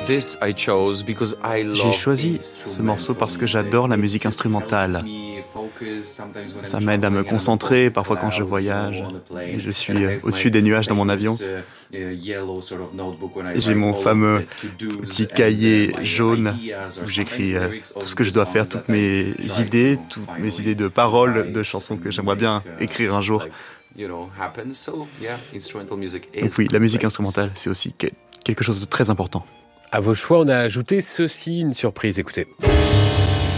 J'ai choisi ce morceau parce que j'adore la musique instrumentale. Ça m'aide à me concentrer parfois quand je voyage et je suis au-dessus des nuages dans mon avion. J'ai mon fameux petit cahier jaune où j'écris tout ce que je dois faire, toutes mes idées de paroles, de chansons que j'aimerais bien écrire un jour. Donc oui, la musique instrumentale, c'est aussi quelque chose de très important. À vos choix, on a ajouté ceci, une surprise, écoutez.